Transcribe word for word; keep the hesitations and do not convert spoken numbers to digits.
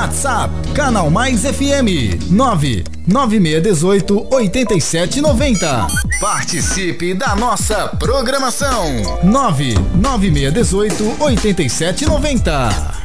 WhatsApp Canal Mais F M nove nove seis um oito oito sete nove zero. Participe da nossa programação nove nove seis um oito oito sete nove zero.